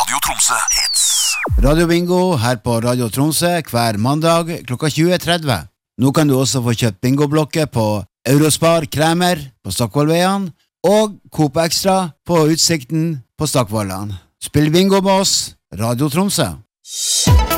Radio Tromsø Hits. Radio Bingo her på Radio Tromsø hver mandag klokka 20.30. Nå kan du også få kjøpt bingoblokker på Eurospar Kremer på Stockvollveien og Coop Extra på Utsikten på Stockvollan. Spill bingo med oss, Radio Tromsø.